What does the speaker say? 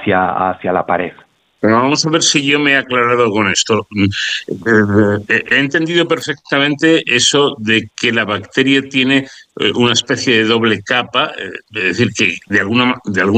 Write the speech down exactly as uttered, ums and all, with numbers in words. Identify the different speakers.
Speaker 1: hacia, hacia la pared.
Speaker 2: Pero vamos a ver si yo me he aclarado con esto. He entendido perfectamente eso de que la bacteria tiene una especie de doble capa, es decir, que de alguna, de alguna